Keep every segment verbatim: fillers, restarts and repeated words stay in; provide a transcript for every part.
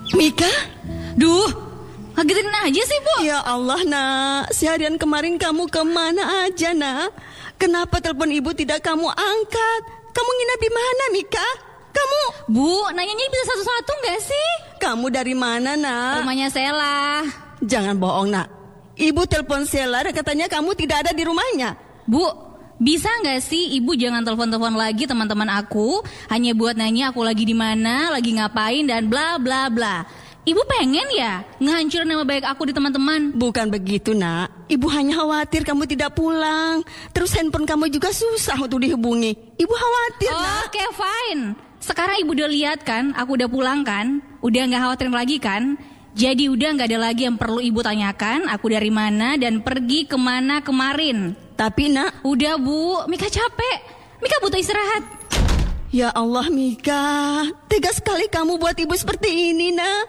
Mika? Duh, ngagetin aja sih, Bu. Ya Allah, nak. Seharian kemarin kamu kemana aja, nak? Kenapa telepon ibu tidak kamu angkat? Kamu nginap di mana, Mika? Kamu? Bu, nanyanya bisa satu-satu nggak sih? Kamu dari mana, nak? Rumahnya Sela. Jangan bohong, nak. Ibu telepon Sela dan katanya kamu tidak ada di rumahnya. Bu, bisa nggak sih ibu jangan telepon-telepon lagi teman-teman aku hanya buat nanya aku lagi di mana, lagi ngapain dan bla bla bla. Ibu pengen ya ngehancurin nama baik aku di teman-teman? Bukan begitu, nak. Ibu hanya khawatir kamu tidak pulang. Terus handphone kamu juga susah untuk dihubungi. Ibu khawatir, nak. Oke, fine. Sekarang ibu udah lihat kan, aku udah pulang kan, udah nggak khawatirin lagi kan. Jadi udah nggak ada lagi yang perlu ibu tanyakan, aku dari mana dan pergi kemana kemarin. Tapi, nak, udah Bu, Mika capek. Mika butuh istirahat. Ya Allah, Mika, tega sekali kamu buat ibu seperti ini, nak.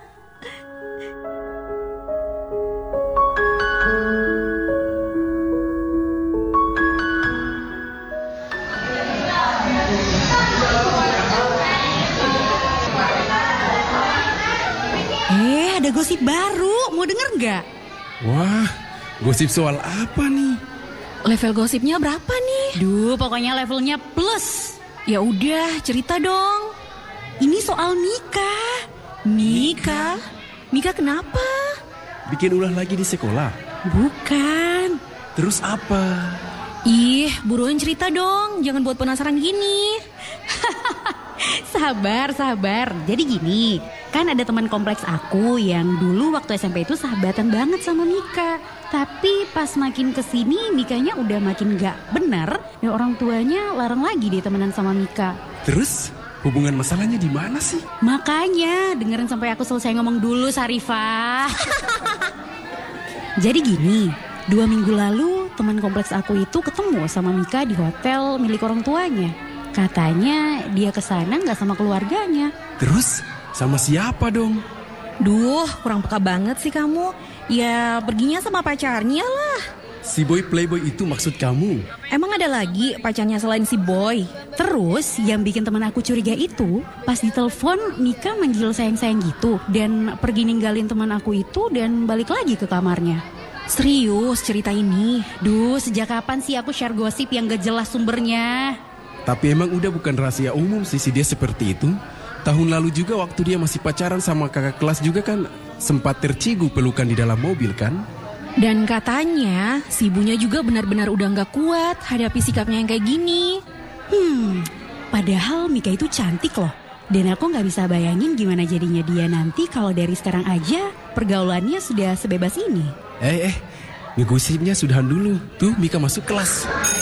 Eh, ada gosip baru. Mau denger nggak? Wah, gosip soal apa nih? Level gosipnya berapa nih? Duh, pokoknya levelnya plus. Ya udah, cerita dong. Ini soal Mika. Mika? Mika kenapa? Bikin ulah lagi di sekolah? Bukan. Terus apa? Ih, buruan cerita dong. Jangan buat penasaran gini. Sabar, sabar. Jadi gini, kan ada teman kompleks aku yang dulu waktu S M P itu sahabatan banget sama Mika. Tapi pas makin kesini Mikanya udah makin gak benar dan orang tuanya larang lagi dia temenan sama Mika. Terus hubungan masalahnya di mana sih? Makanya dengerin sampai aku selesai ngomong dulu, Sarifah. Jadi gini, dua minggu lalu teman kompleks aku itu ketemu sama Mika di hotel milik orang tuanya. Katanya dia kesana gak sama keluarganya. Terus sama siapa dong? Duh, kurang peka banget sih kamu. Ya perginya sama pacarnya lah. Si boy playboy itu maksud kamu? Emang ada lagi pacarnya selain si boy? Terus yang bikin teman aku curiga itu pas ditelepon Mika manggil sayang-sayang gitu dan pergi ninggalin teman aku itu dan balik lagi ke kamarnya. Serius cerita ini? Duh, sejak kapan sih aku share gosip yang gak jelas sumbernya? Tapi emang udah bukan rahasia umum sih si dia seperti itu. Tahun lalu juga waktu dia masih pacaran sama kakak kelas juga kan sempat tercigu pelukan di dalam mobil kan? Dan katanya si ibunya juga benar-benar udah gak kuat hadapi sikapnya yang kayak gini. Hmm, padahal Mika itu cantik loh. Dan aku gak bisa bayangin gimana jadinya dia nanti kalau dari sekarang aja pergaulannya sudah sebebas ini. Eh eh, ngegosipnya sudahan dulu. Tuh Mika masuk kelas.